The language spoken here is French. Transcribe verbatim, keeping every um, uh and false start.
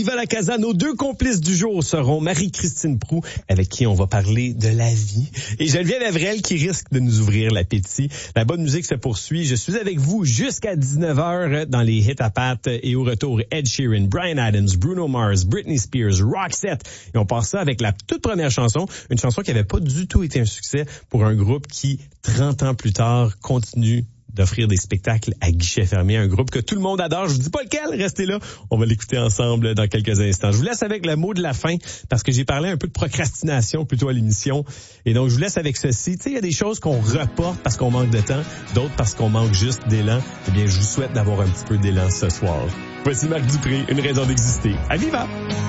Viva la Casa, nos deux complices du jour seront Marie-Christine Proulx, avec qui on va parler de la vie, et Geneviève Evrel, qui risque de nous ouvrir l'appétit. La bonne musique se poursuit. Je suis avec vous jusqu'à dix-neuf heures dans les hits à pattes, et au retour, Ed Sheeran, Bryan Adams, Bruno Mars, Britney Spears, Roxette. Et on passe ça avec la toute première chanson, une chanson qui avait pas du tout été un succès pour un groupe qui, trente ans plus tard, continue d'offrir des spectacles à guichet fermé, un groupe que tout le monde adore. Je vous dis pas lequel, restez là. On va l'écouter ensemble dans quelques instants. Je vous laisse avec le mot de la fin parce que j'ai parlé un peu de procrastination plutôt à l'émission. Et donc, je vous laisse avec ceci. Tu sais, il y a des choses qu'on reporte parce qu'on manque de temps, d'autres parce qu'on manque juste d'élan. Eh bien, je vous souhaite d'avoir un petit peu d'élan ce soir. Voici Marc Dupré, une raison d'exister. À Viva!